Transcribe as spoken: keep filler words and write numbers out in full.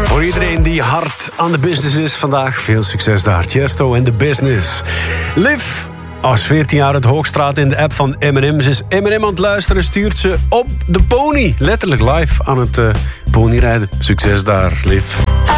Voor iedereen die hard aan de business is vandaag, veel succes daar. Tiesto en The Business. Liv, als veertien jaar het Hoogstraat in de app van M en M. Ze is M en M aan het luisteren, stuurt ze op de pony. Letterlijk live aan het uh, ponyrijden. Succes daar, Liv.